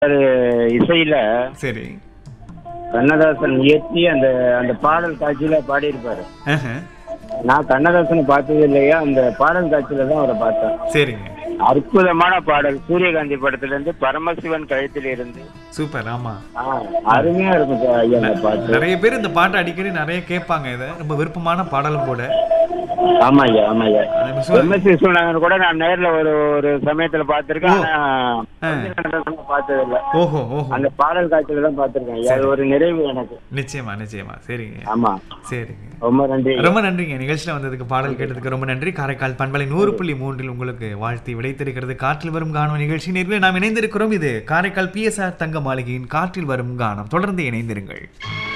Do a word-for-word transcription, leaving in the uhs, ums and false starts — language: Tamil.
ஒரு இசையில சரி. கண்ணதாசன் இயற்றி அந்த அந்த பாடல் காட்சியில பாடியிருப்பாரு. ஆஹா. நான் கண்ணதாசனை பார்த்தது இல்லையா, அந்த பாடல் காட்சியில தான் அவரை பார்த்தேன். சரிங்க. அற்புதமான பாடல். சூரியகாந்தி படத்துல இருந்து பரமசிவன் கழுத்தில் இருந்து. சூப்பர். ஆமா. ஆ, அருமையா இருக்கும் சார் ஐயா அந்த பாட்டு. நிறைய பேர் இந்த பாட்டை அடிக்கடி நிறைய கேட்பாங்க. இதை ரொம்ப விருப்பமான பாடலும் கூட. ஆமா ஐயா, ஆமா ஐயா. அது மிஸ் எம் எஸ் விஸ்வநாதன் கூட நான் நேர்ல ஒரு ஒரு சமயத்துல பார்த்திருக்கேன். ஓ. ஆனா கண்ணதாசனை பார்த்தது இல்ல. ஓஹோ ஓஹோ. அந்த பாடல் காட்சியில தான் பார்த்திருக்கேன் ஐயா. அது ஒரு நிறைவு எனக்கு. நிச்சயமா நிச்சயமா. சரிங்க. ஆமா, சரிங்க. ரொம்ப நன்றி. ரொம்ப நன்றிங்க. நிகழ்ச்சியில வந்ததுக்கு, பாடல் கேட்டதுக்கு ரொம்ப நன்றி. காரைக்கால் பண்பலை நூறு புள்ளி மூன்றில் உங்களுக்கு வாழ்த்தி விடைத்திருக்கிறது காற்றில் வரும் காணும் நிகழ்ச்சி. நேர்களை நாம் இணைந்திருக்கிறோம். இது காரைக்கால் பி எஸ் ஆர் தங்க மாளிகையின் காற்றில் வரும் கானம். தொடர்ந்து இணைந்திருங்கள்.